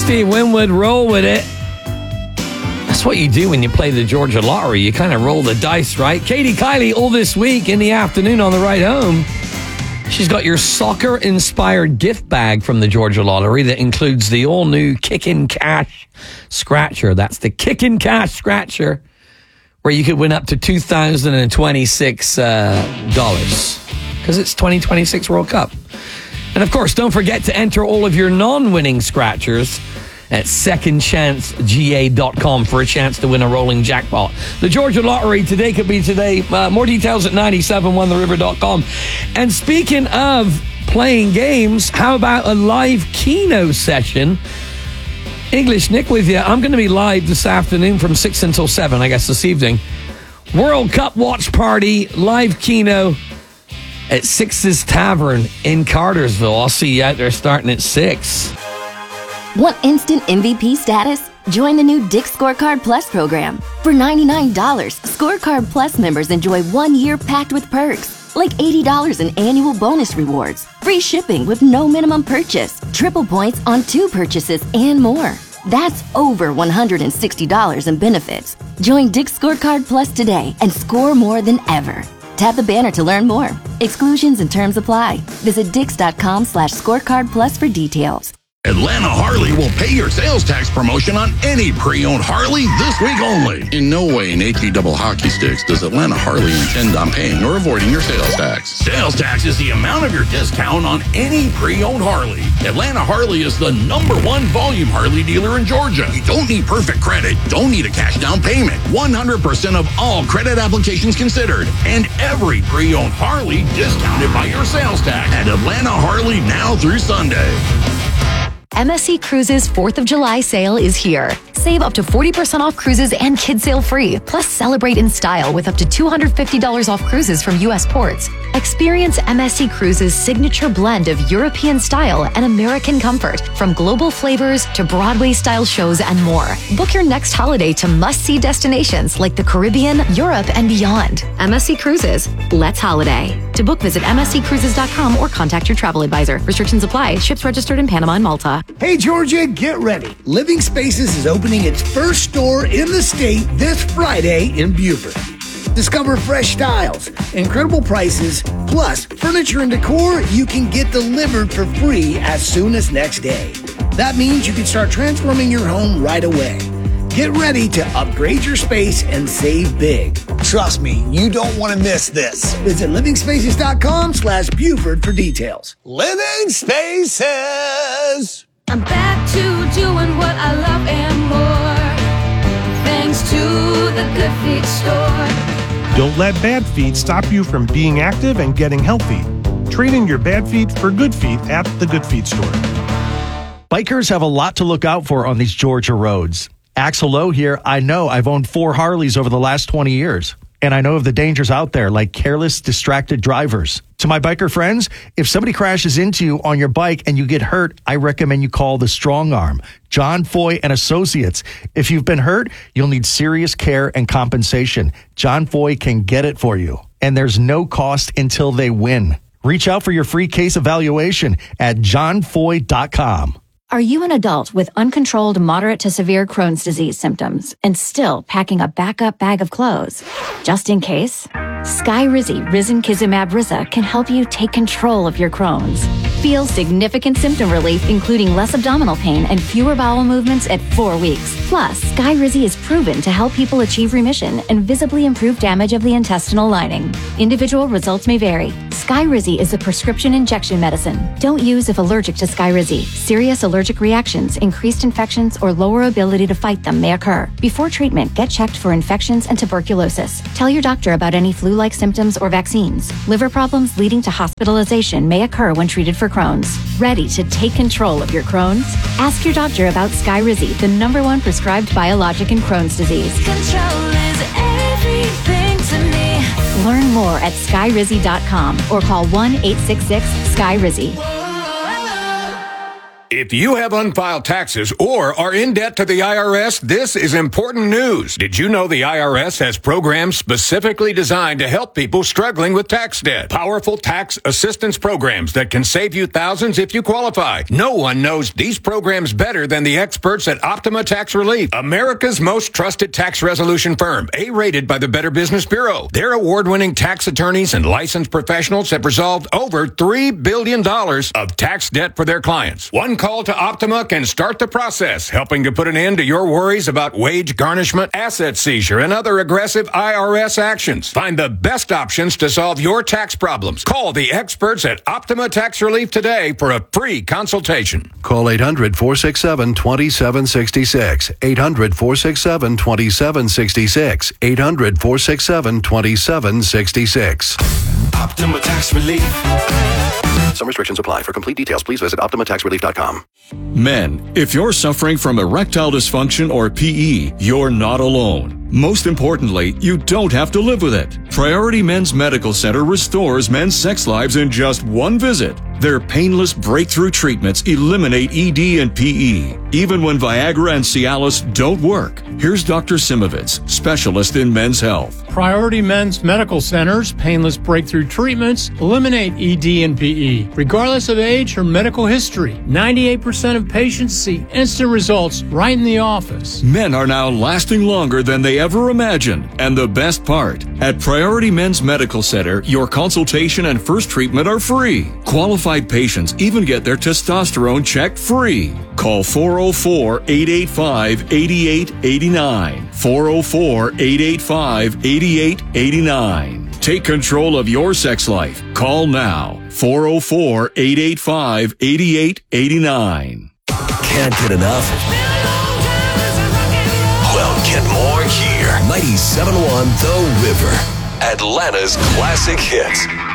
$250, Winwood, roll with it. That's what you do when you play the Georgia Lottery. You kind of roll the dice, right? Katie Kylie, all this week in the afternoon on the ride home. She's got your soccer-inspired gift bag from the Georgia Lottery that includes the all-new Kickin' Cash Scratcher. That's the Kickin' Cash Scratcher, where you could win up to $2,026 because it's 2026 World Cup. And, of course, don't forget to enter all of your non-winning scratchers at secondchancega.com for a chance to win a rolling jackpot. The Georgia Lottery, today could be today. More details at 971theriver.com. And speaking of playing games, how about a live Keno session? English Nick with you. I'm going to be live this afternoon from 6 until 7, I guess, this evening. World Cup watch party, live Keno at Six's Tavern in Cartersville. I'll see you out there starting at 6. Want instant MVP status? Join the new Dick's Scorecard Plus program. For $99, Scorecard Plus members enjoy 1 year packed with perks, like $80 in annual bonus rewards, free shipping with no minimum purchase, triple points on 2 purchases, and more. That's over $160 in benefits. Join Dick's Scorecard Plus today and score more than ever. Tap the banner to learn more. Exclusions and terms apply. Visit dix.com/scorecard plus for details. Atlanta Harley will pay your sales tax promotion on any pre-owned Harley this week only. In no way in HE double hockey sticks does Atlanta Harley intend on paying or avoiding your sales tax. Sales tax is the amount of your discount on any pre-owned Harley. Atlanta Harley is the #1 volume Harley dealer in Georgia. You don't need perfect credit, don't need a cash down payment. 100% of all credit applications considered, and every pre-owned Harley discounted by your sales tax at Atlanta Harley now through Sunday. MSC Cruises 4th of July sale is here. Save up to 40% off cruises and kids sail free. Plus, celebrate in style with up to $250 off cruises from U.S. ports. Experience MSC Cruises' signature blend of European style and American comfort, from global flavors to Broadway-style shows and more. Book your next holiday to must-see destinations like the Caribbean, Europe, and beyond. MSC Cruises. Let's holiday. To book, visit msccruises.com or contact your travel advisor. Restrictions apply. Ships registered in Panama and Malta. Hey, Georgia, get ready. Living Spaces is opening its first store in the state this Friday in Beaufort. Discover fresh styles, incredible prices, plus furniture and decor you can get delivered for free as soon as next day. That means you can start transforming your home right away. Get ready to upgrade your space and save big. Trust me, you don't want to miss this. Visit livingspaces.com/Beaufort for details. Living Spaces! I'm back to doing what I love and more, thanks to the Good Feet store. Don't let bad feet stop you from being active and getting healthy. Trade in your bad feet for good feet at the Good Feet store. Bikers have a lot to look out for on these Georgia roads. Axel Lowe here. I know I've owned 4 Harleys over the last 20 years. And I know of the dangers out there, like careless, distracted drivers. To my biker friends, if somebody crashes into you on your bike and you get hurt, I recommend you call the Strong Arm, John Foy and Associates. If you've been hurt, you'll need serious care and compensation. John Foy can get it for you. And there's no cost until they win. Reach out for your free case evaluation at johnfoy.com. Are you an adult with uncontrolled moderate to severe Crohn's disease symptoms and still packing a backup bag of clothes? Just in case, Skyrizi Risankizumab Riza can help you take control of your Crohn's. Feel significant symptom relief, including less abdominal pain and fewer bowel movements at 4 weeks. Plus, Skyrizi is proven to help people achieve remission and visibly improve damage of the intestinal lining. Individual results may vary. Skyrizi is a prescription injection medicine. Don't use if allergic to Skyrizi. Serious allergic reactions, increased infections, or lower ability to fight them may occur. Before treatment, get checked for infections and tuberculosis. Tell your doctor about any flu-like symptoms or vaccines. Liver problems leading to hospitalization may occur when treated for Crohn's. Ready to take control of your Crohn's? Ask your doctor about Skyrizi, the #1 prescribed biologic in Crohn's disease. Control is everything to me. Learn more at skyrizi.com or call 1-866-SKYRIZI. If you have unfiled taxes or are in debt to the IRS, this is important news. Did you know the IRS has programs specifically designed to help people struggling with tax debt? Powerful tax assistance programs that can save you thousands if you qualify. No one knows these programs better than the experts at Optima Tax Relief, America's most trusted tax resolution firm, A-rated by the Better Business Bureau. Their award-winning tax attorneys and licensed professionals have resolved over $3 billion of tax debt for their clients. One call to Optima can start the process, helping to put an end to your worries about wage garnishment, asset seizure, and other aggressive IRS actions. Find the best options to solve your tax problems. Call the experts at Optima Tax Relief today for a free consultation. Call 800-467-2766. 800-467-2766. 800-467-2766. Optima Tax Relief. Some restrictions apply. For complete details, please visit OptimaTaxRelief.com. Men, if you're suffering from erectile dysfunction or PE, you're not alone. Most importantly, you don't have to live with it. Priority Men's Medical Center restores men's sex lives in just one visit. Their painless breakthrough treatments eliminate ED and PE, even when Viagra and Cialis don't work. Here's Dr. Simovitz, specialist in men's health. Priority Men's Medical Center's painless breakthrough treatments eliminate ED and PE, regardless of age or medical history. 98% of patients see instant results right in the office. Men are now lasting longer than they ever imagined. And the best part, at Priority Men's Medical Center, your consultation and first treatment are free. Qualified patients even get their testosterone checked free. Call 404-885-8889. 404-885-8889. Take control of your sex life. Call now. 404-885-8889. Can't get enough? Well, get more here. 97.1 The River. Atlanta's classic hits.